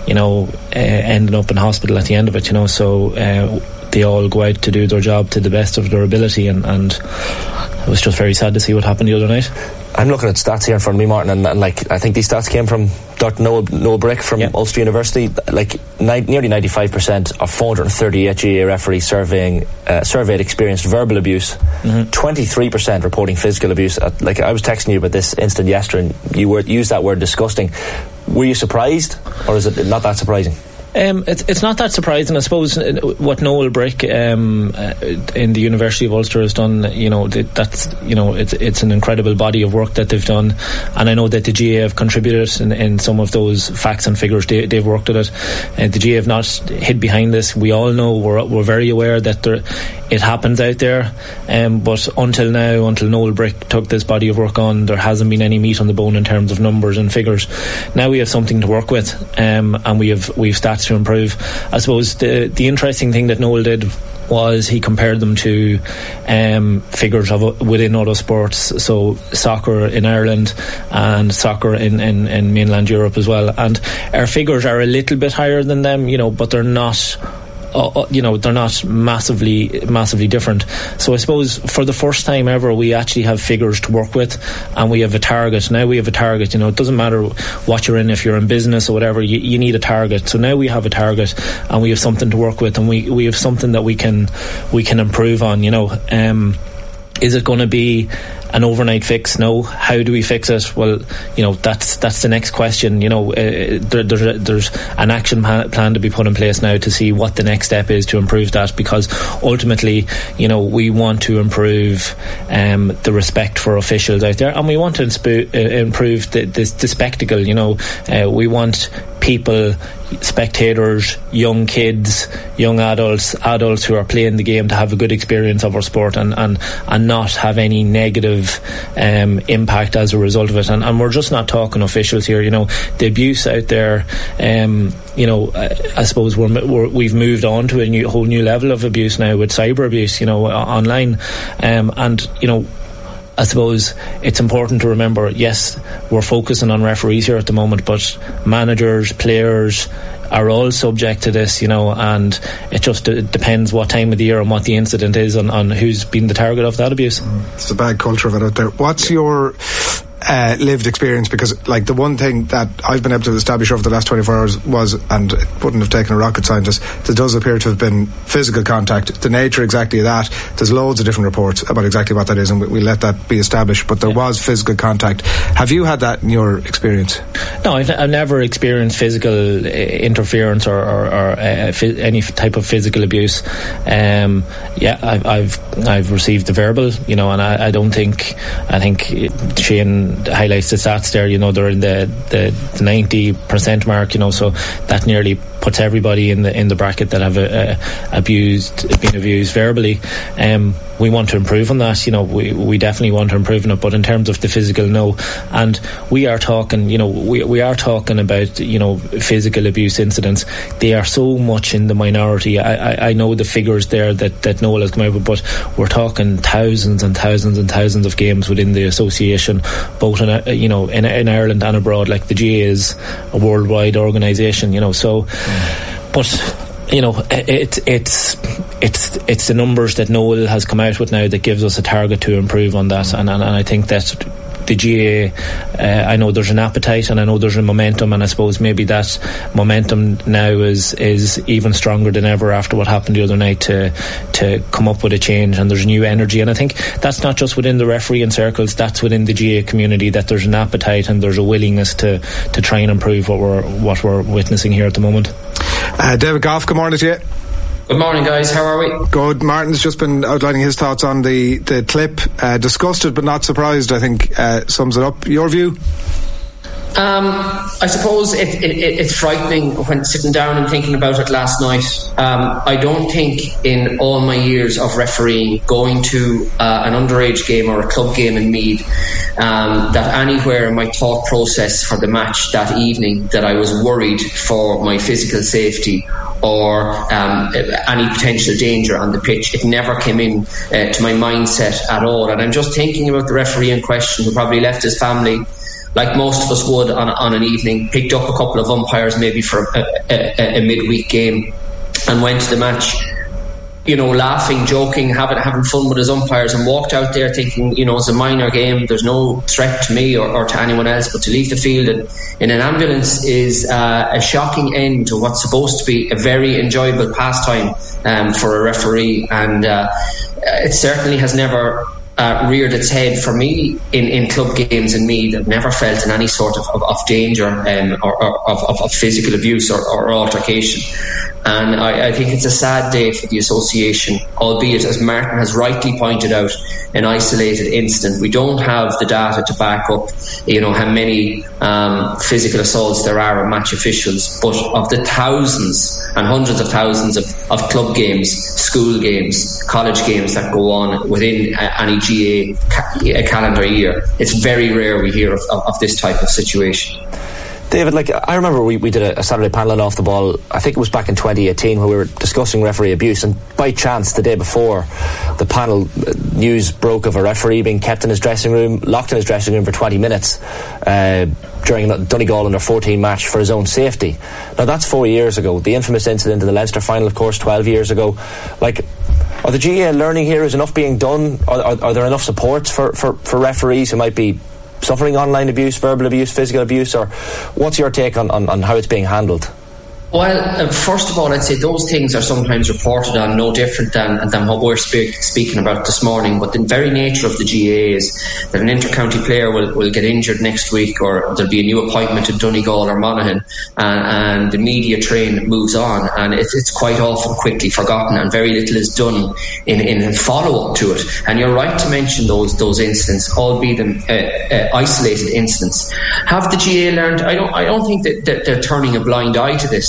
ending up in hospital at the end of it, so they all go out to do their job to the best of their ability, and it was just very sad to see what happened the other night. I'm looking at stats here in front of me, Martin, and I think these stats came from Dr. Noel Brick from Ulster University. Nearly 95% of 438 GAA referees surveyed experienced verbal abuse. 23% reporting physical abuse. I was texting you about this incident yesterday, and you used that word disgusting. Were you surprised, or is it not that surprising? It's not that surprising. I suppose what Noel Brick in the University of Ulster has done, it's an incredible body of work that they've done, and I know that the GAA have contributed in some of those facts and figures. They've worked at it. The GAA have not hid behind this. We all know, we're very aware that it happens out there, but until Noel Brick took this body of work on, there hasn't been any meat on the bone in terms of numbers and figures. Now we have something to work with, and we've stats to improve. I suppose the interesting thing that Noel did was he compared them to figures within other sports, so soccer in Ireland and soccer in mainland Europe as well, and our figures are a little bit higher than them, but they're not they're not massively different. So I suppose for the first time ever, we actually have figures to work with, and we have a target. Now we have a target. It doesn't matter what you're in, if you're in business or whatever, you need a target. So now we have a target, and we have something to work with, and we have something that we can improve on. Is it going to be an overnight fix? No. How do we fix it? Well, that's the next question. There's an action plan to be put in place now to see what the next step is to improve that, because ultimately, we want to improve the respect for officials out there, and we want to improve the spectacle. We want people, spectators, young kids, young adults who are playing the game to have a good experience of our sport and not have any negative impact as a result of it. And we're just not talking officials here. The abuse out there, I suppose we've moved on to a whole new level of abuse now with cyber abuse, online, I suppose it's important to remember, yes, we're focusing on referees here at the moment, but managers, players are all subject to this, and it just depends what time of the year and what the incident is on who's been the target of that abuse. It's a bad culture of it out there. What's your lived experience? Because the one thing that I've been able to establish over the last 24 hours was, and it wouldn't have taken a rocket scientist, there does appear to have been physical contact. The nature exactly of that, there's loads of different reports about exactly what that is, and we'll let that be established, but there was physical contact. Have you had that in your experience? No, I've never experienced physical interference or any type of physical abuse. I've received the verbal, and I think Shane highlights the stats there. They're in the 90% mark. So that nearly puts everybody in the bracket that have been abused verbally. We want to improve on that. We definitely want to improve on it. But in terms of the physical, no. And we are talking. We are talking about physical abuse incidents. They are so much in the minority. I know the figures there that Noel has come out with, but we're talking thousands and thousands and thousands of games within the association, both in Ireland and abroad. Like the GAA is a worldwide organisation. So, but. It's the numbers that Noel has come out with now that gives us a target to improve on that, and I think that the GAA, I know there's an appetite and I know there's a momentum, and I suppose maybe that momentum now is even stronger than ever after what happened the other night to come up with a change, and there's new energy. And I think that's not just within the refereeing circles, that's within the GAA community, that there's an appetite and there's a willingness to try and improve what we're witnessing here at the moment. David Goff, good morning to you. Good morning, guys. How are we? Good. Martin's just been outlining his thoughts on the clip. Disgusted but not surprised, I think, sums it up. Your view? I suppose it's frightening when sitting down and thinking about it last night. I don't think in all my years of refereeing, going to an underage game or a club game in Meath, that anywhere in my thought process for the match that evening that I was worried for my physical safety or any potential danger on the pitch. It never came in to my mindset at all. And I'm just thinking about the referee in question, who probably left his family like most of us would on an evening, picked up a couple of umpires maybe for a midweek game and went to the match, laughing, joking, having fun with his umpires, and walked out there thinking, it's a minor game, there's no threat to me or to anyone else. But to leave the field in an ambulance is a shocking end to what's supposed to be a very enjoyable pastime for a referee, and it certainly has never reared its head for me in club games in Meath. I've never felt in any sort of danger or of physical abuse or altercation. And I think it's a sad day for the association, albeit, as Martin has rightly pointed out, an isolated incident. We don't have the data to back up, how many physical assaults there are on match officials. But of the thousands and hundreds of thousands of club games, school games, college games that go on within any GAA calendar year, it's very rare we hear of this type of situation. David, I remember we did a Saturday panel on Off the Ball, I think it was back in 2018, where we were discussing referee abuse, and by chance the day before the panel, news broke of a referee being kept in his dressing room, locked in his dressing room for 20 minutes during a Donegal under 14 match for his own safety. Now that's 4 years ago. The infamous incident in the Leinster final, of course, 12 years ago. Are the GAA learning here? Is enough being done? Are there enough supports for referees who might be suffering online abuse, verbal abuse, physical abuse, or what's your take on how it's being handled? Well, first of all, I'd say those things are sometimes reported on no different than what we're speaking about this morning. But the very nature of the GAA is that an inter-county player will get injured next week, or there'll be a new appointment in Donegal or Monaghan, and the media train moves on, and it's quite often quickly forgotten, and very little is done in follow-up to it. And you're right to mention those incidents, albeit them isolated incidents. Have the GAA learned? I don't think that they're turning a blind eye to this.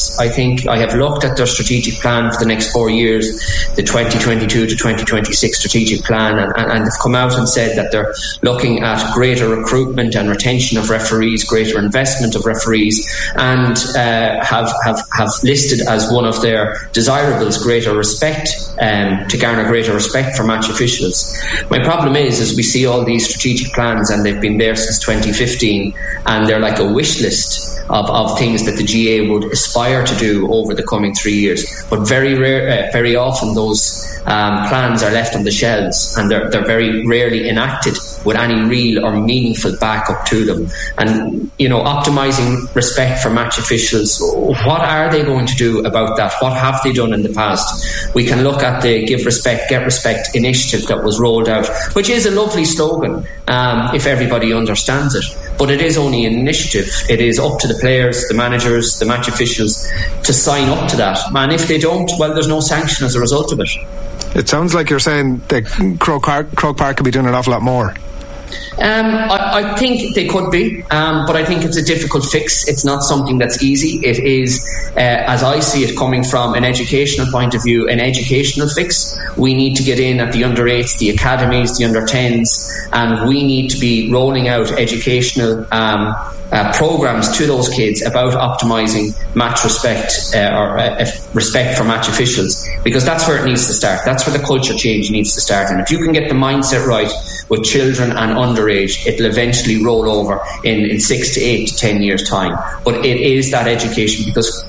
this. I think I have looked at their strategic plan for the next 4 years, the 2022 to 2026 strategic plan, and they've come out and said that they're looking at greater recruitment and retention of referees, greater investment of referees, and have listed as one of their desirables greater respect, to garner greater respect for match officials. My problem is we see all these strategic plans, and they've been there since 2015, and they're like a wish list of things that the GA would aspire to do over the coming 3 years. But very often those plans are left on the shelves, and they're very rarely enacted with any real or meaningful backup to them. And, optimising respect for match officials, what are they going to do about that? What have they done in the past? We can look at the Give Respect, Get Respect initiative that was rolled out, which is a lovely slogan if everybody understands it. But it is only an initiative. It is up to the players, the managers, the match officials to sign up to that. And if they don't, well, there's no sanction as a result of it. It sounds like you're saying that Croke Park could be doing an awful lot more. I think they could be, but I think it's a difficult fix. It's not something that's easy. It is, as I see it, coming from an educational point of view, an educational fix. We need to get in at the under 8s, the academies, the under 10s, and we need to be rolling out educational programs to those kids about optimising match respect or respect for match officials, because that's where it needs to start. That's where the culture change needs to start. And if you can get the mindset right with children and underage, it'll eventually roll over in 6 to 8 to 10 years' time. But it is that education, because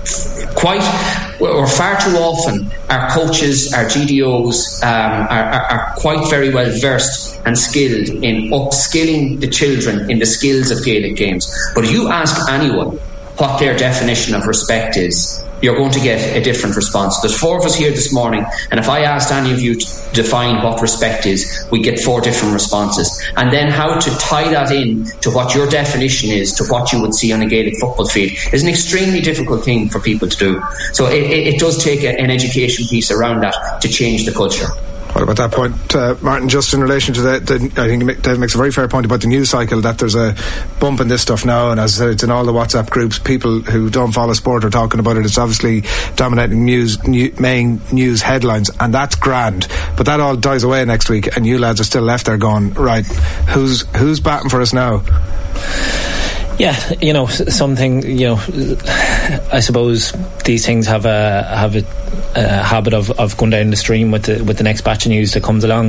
far too often our coaches, our GDOs are quite very well versed and skilled in upskilling the children in the skills of Gaelic games. But if you ask anyone what their definition of respect is, you're going to get a different response. There's 4 of us here this morning, and if I asked any of you to define what respect is, we get 4 different responses. And then how to tie that in to what your definition is, to what you would see on a Gaelic football field, is an extremely difficult thing for people to do. So it does take an education piece around that to change the culture. What about that point, Martin, just in relation to that, I think Dave makes a very fair point about the news cycle, that there's a bump in this stuff now, and as I said, it's in all the WhatsApp groups. People who don't follow sport are talking about it. It's obviously dominating main news headlines, and that's grand, but that all dies away next week, and you lads are still left there going, right, who's batting for us now? Yeah, something, I suppose these things have a habit of going down the stream with the next batch of news that comes along.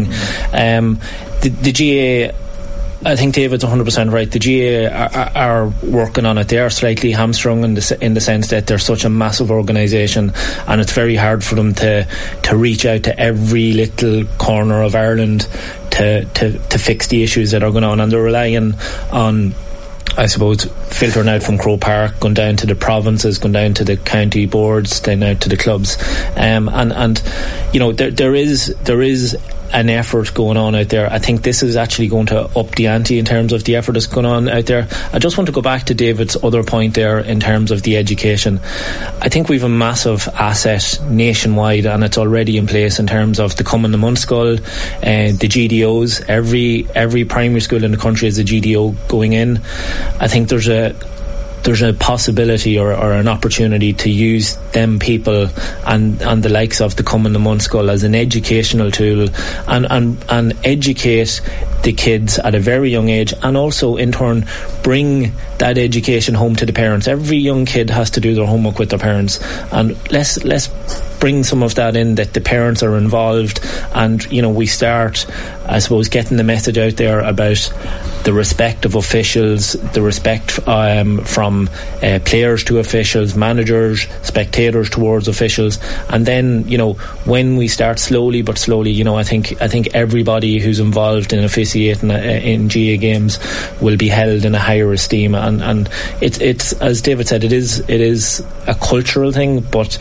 The GA, I think David's 100% right. The GA are working on it. They are slightly hamstrung in the sense that they're such a massive organisation, and it's very hard for them to reach out to every little corner of Ireland to fix the issues that are going on, and they're relying on, I suppose, filtering out from Croke Park, going down to the provinces, going down to the county boards, then out to the clubs, and there is an effort going on out there. I think this is actually going to up the ante in terms of the effort that's going on out there. I just want to go back to David's other point there in terms of the education. I think we've a massive asset nationwide, and it's already in place in terms of the Cumann na Monscoil, the GDOs. Every primary school in the country is a GDO going in. I think there's a possibility or an opportunity to use them people and the likes of the Cumann na Monscoil as an educational tool and educate the kids at a very young age, and also in turn bring that education home to the parents. Every young kid has to do their homework with their parents, and let's bring some of that in, that the parents are involved, and we start, I suppose, getting the message out there about the respect of officials, the respect from players to officials, managers, spectators towards officials, and then when we start slowly, I think everybody who's involved in officiating in GA games will be held in a higher esteem, and it's as David said, it is a cultural thing, but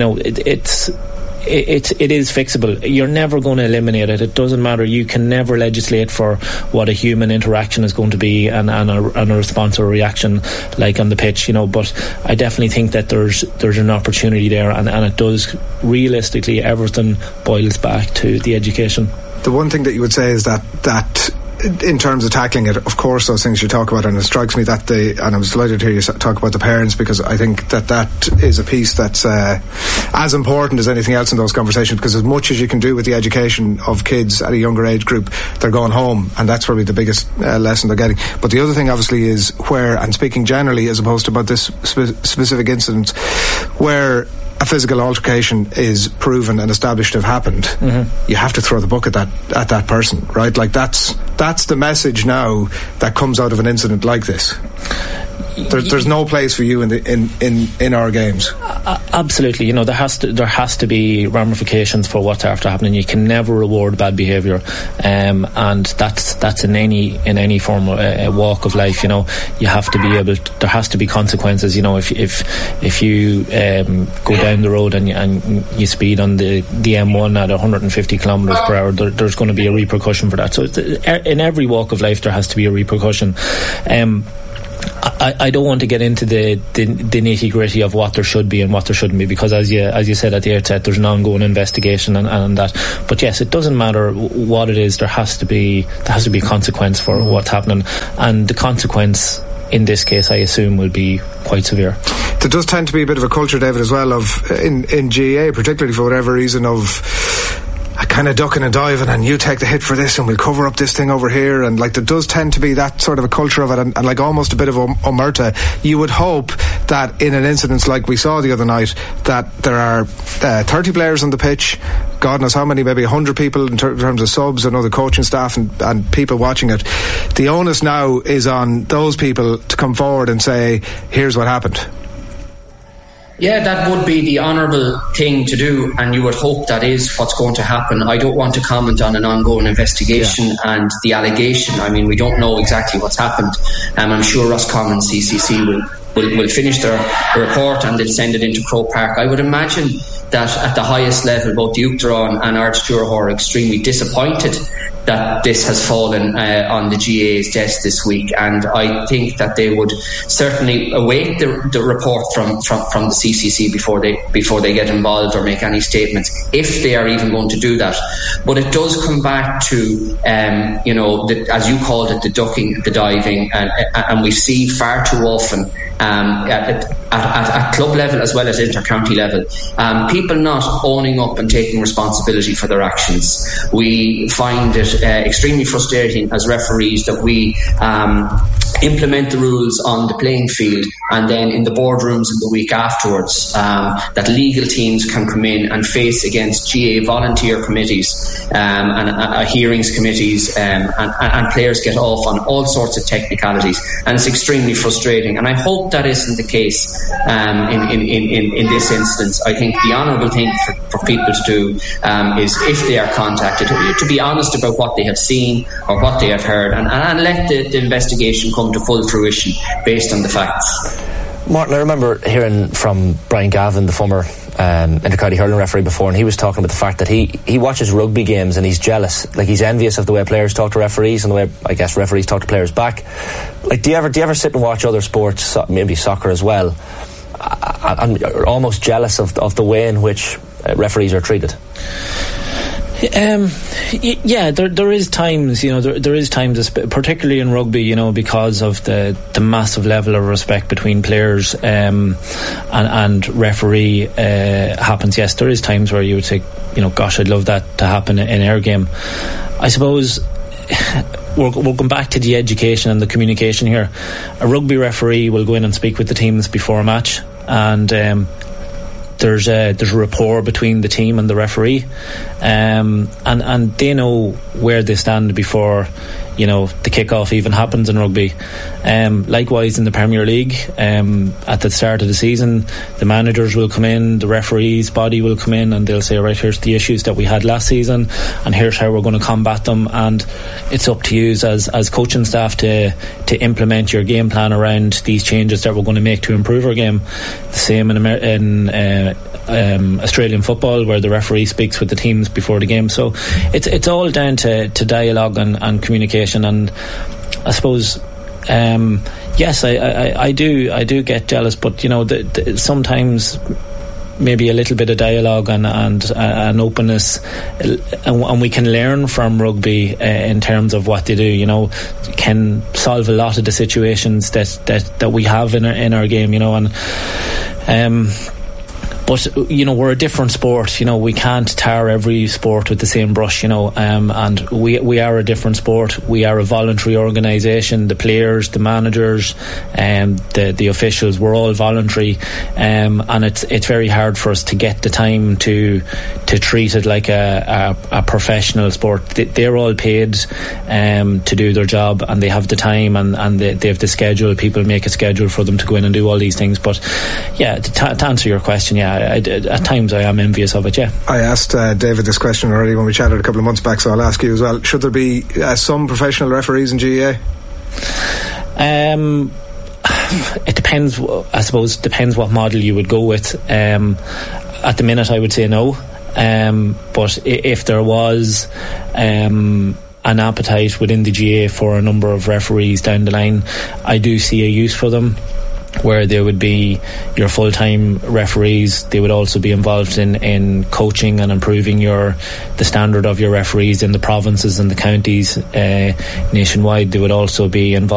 it is fixable. You're never going to eliminate it. It doesn't matter. You can never legislate for what a human interaction is going to be and a response or reaction like on the pitch, but I definitely think that there's an opportunity there, and it does. Realistically, everything boils back to the education. The one thing that you would say is that in terms of tackling it, of course, those things you talk about, and it strikes me that and I was delighted to hear you talk about the parents, because I think that is a piece that's as important as anything else in those conversations, because as much as you can do with the education of kids at a younger age group, they're going home, and that's probably the biggest lesson they're getting. But the other thing obviously is where, and speaking generally as opposed to about this specific incident, where a physical altercation is proven and established to have happened, you have to throw the book at that person, right? Like that's the message now that comes out of an incident like this. There's no place for you in our games. Absolutely, there has to be ramifications for what's after happening. You can never reward bad behaviour, and that's in any form of walk of life. You have to be able. There has to be consequences. If you go down the road and you speed on the M1 at 150 kilometres per hour, there's going to be a repercussion for that. So in every walk of life, there has to be a repercussion. I don't want to get into the nitty gritty of what there should be and what there shouldn't be, because as you said at the outset, there's an ongoing investigation and that. But yes, it doesn't matter what it is. There has to be a consequence for what's happening, and the consequence in this case, I assume, will be quite severe. There does tend to be a bit of a culture, David, as well, of in GAA, particularly for whatever reason, of a kind of ducking and diving, and you take the hit for this and we'll cover up this thing over here, and like there does tend to be that sort of a culture of it, and like almost a bit of omerta. You would hope that in an incident like we saw the other night, that there are 30 players on the pitch, God knows how many, maybe 100 people in terms of subs and other coaching staff and people watching it. The onus now is on those people to come forward and say, here's what happened. Yeah, that would be the honourable thing to do, and you would hope that is what's going to happen. I don't want to comment on an ongoing investigation and the allegation. I mean, we don't know exactly what's happened. I'm sure Roscommon CCC will finish their report and they'll send it into Croke Park. I would imagine that at the highest level, both Duke Tyrone and Arts Dúrthór are extremely disappointed that this has fallen on the GAA's desk this week, and I think that they would certainly await the report from the CCC before they get involved or make any statements, if they are even going to do that. But it does come back to as you called it, the ducking, the diving, and we see far too often at club level as well as inter-county level, people not owning up and taking responsibility for their actions. We find it extremely frustrating as referees that we implement the rules on the playing field, and then in the boardrooms in the week afterwards, that legal teams can come in and face against GAA volunteer committees and hearings committees, and players get off on all sorts of technicalities, and it's extremely frustrating. And I hope that isn't the case in this instance. I think the honourable thing for people to do is, if they are contacted, to be honest about what they have seen or what they have heard, and let the investigation come to full fruition based on the facts. Martin, I remember hearing from Brian Gavin, the former inter-county hurling referee, before, and he was talking about the fact that he watches rugby games and he's jealous, like he's envious of the way players talk to referees and the way, I guess, referees talk to players back. Like, do you ever sit and watch other sports, maybe soccer as well, and you're almost jealous of the way in which referees are treated? Yeah, there is times, there is times, particularly in rugby, because of the massive level of respect between players and referee happens. Yes, there is times where you would say, gosh, I'd love that to happen in our game. I suppose we're going back to the education and the communication here. A rugby referee will go in and speak with the teams before a match, and there's a rapport between the team and the referee, and they know where they stand before the kick-off even happens in rugby. Likewise in the Premier League, at the start of the season, the managers will come in, the referees body will come in, and they'll say, right, here's the issues that we had last season, and here's how we're going to combat them, and it's up to you as coaching staff to implement your game plan around these changes that we're going to make to improve our game. The same in Australian football, where the referee speaks with the teams before the game. So it's all down to dialogue and communication. And I suppose yes, I do get jealous, but sometimes maybe a little bit of dialogue and openness, and we can learn from rugby in terms of what they do, you know, can solve a lot of the situations that we have in our game, you know. And but you know, we're a different sport, you know. We can't tar every sport with the same brush, you know, and we are a different sport. We are a voluntary organisation. The players, the managers, the officials, we're all voluntary, and it's very hard for us to get the time to treat it like a professional sport. They're all paid to do their job, and they have the time, and they have the schedule. People make a schedule for them to go in and do all these things. But yeah, to answer your question, yeah, at times I am envious of it. Yeah, I asked David this question already when we chatted a couple of months back, so I'll ask you as well. Should there be some professional referees in GAA? It depends, I suppose. Depends what model you would go with. At the minute I would say no, but if there was an appetite within the GAA for a number of referees down the line, I do see a use for them, where they would be your full-time referees. They would also be involved in coaching and improving the standard of your referees in the provinces and the counties nationwide. They would also be involved